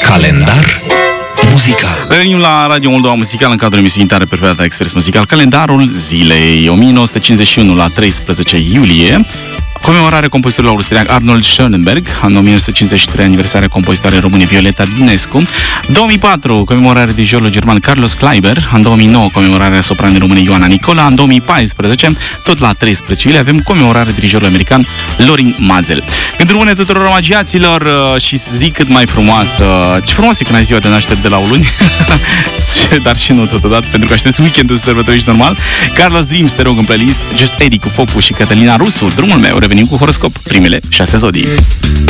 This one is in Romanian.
Calendar muzical. Revenim la Radio Moldova Muzical în cadrul emisiunii Tare Perfectă Express Muzical. Calendarul zilei 1951 la 13 iulie. Comemorare compozitorului austriac Arnold Schönberg, în 1953 aniversarea compozitoarei române Violeta Dinescu, 2004 comemorare dirijorului german Carlos Kleiber, în 2009 comemorarea sopranei române Ioana Nicola, în 2014 tot la 13 iulie avem comemorarea dirijorului american Lorin Maazel. Gânduri bune tuturor omagiaților și zi cât mai frumoasă. Ce frumos e când ai ziua de naștere de la o luni, dar și nu totodată, pentru că aștepți weekendul să sărbătorești normal. Carlos Dreams, te rog în playlist, Just Eddie cu Focus și Cătălina Rusu, drumul meu. Revenim cu horoscop, primele 6 zodii.